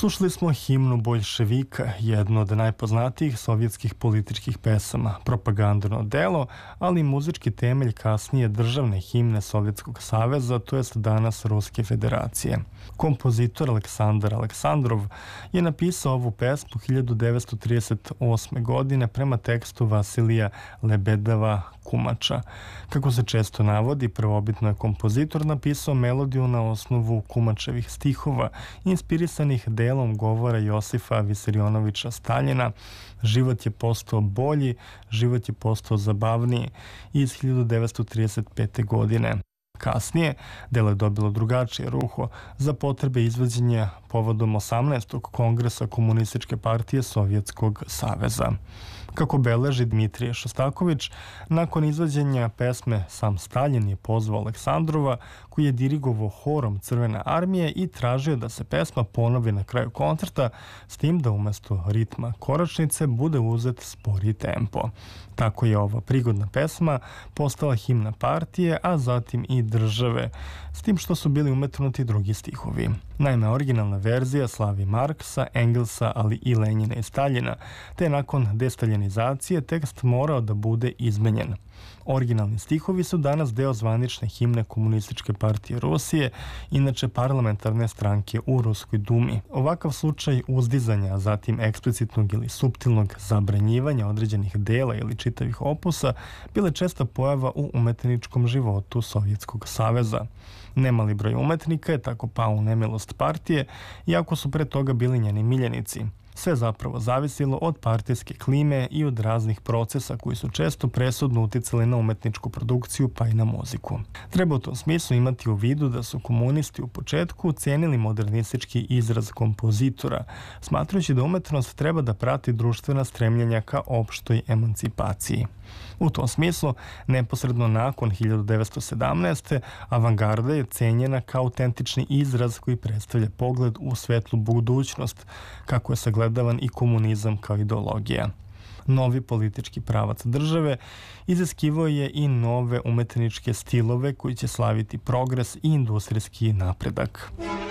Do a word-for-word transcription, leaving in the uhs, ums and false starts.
Slušali smo himnu Boljševika, jedno od najpoznatijih sovjetskih političkih pesama, propagandno delo, ali i muzički temelj kasnije državne himne Sovjetskog saveza, to jest danas Ruske federacije. Kompozitor Aleksandar Aleksandrov je napisao ovu pesmu hiljadu devetsto trideset osme. godine prema tekstu Vasilija Lebedeva Kumača. Kako se često navodi, prvobitno je kompozitor napisao melodiju na osnovu Kumačevih stihova, inspirisanih delom govora Josifa Visarionoviča Staljina "Život je postao bolji, život je postao zabavniji" iz hiljadu devetsto trideset pete. godine. Kasnije, delo je dobilo drugačije ruho za potrebe izvođenja povodom osamnaestog kongresa Komunističke partije Sovjetskog saveza. Kako beleži Dmitrije Šostaković, nakon izvođenja pesme sam Staljin je pozvao Aleksandrova, koji je dirigovao horom Crvene armije i tražio da se pesma ponovi na kraju koncerta, s tim da umesto ritma koračnice bude uzet spori tempo. Tako je ova prigodna pesma postala himna partije, a zatim i države, s tim što su bili umetnuti drugi stihovi. Naime, originalna verzija slavi Marksa, Engelsa, ali i Lenjina i Staljina, te nakon destaljinizacije tekst morao da bude izmenjen. Originalni stihovi su danas deo zvanične himne Komunističke partije Rusije, inače parlamentarne stranke u Ruskoj dumi. Ovakav slučaj uzdizanja, a zatim eksplicitnog ili suptilnog zabranjivanja određenih dela ili čitavih opusa bile česta pojava u umetničkom životu Sovjetskog saveza. Nemali broj umetnika je tako pao u nemilost partije, iako su pre toga bili njeni miljenici. Sve zapravo zavisilo od partijske klime i od raznih procesa koji su često presudno uticali na umetničku produkciju pa i na muziku. Treba u tom smislu imati u vidu da su komunisti u početku cenili modernistički izraz kompozitora, smatrajući da umetnost treba da prati društvena stremljenja ka opštoj emancipaciji. U tom smislu, neposredno nakon hiljadu devetsto sedamnaeste. avangarda je cenjena kao autentični izraz koji predstavlja pogled u svetlu budućnost, kako je sagledavan i komunizam kao ideologija. Novi politički pravac države iziskivao je i nove umetničke stilove koji će slaviti progres i industrijski napredak.